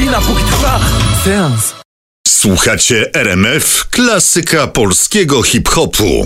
godzina, póki trwa seans. Słuchacie RMF, klasyka polskiego hip-hopu.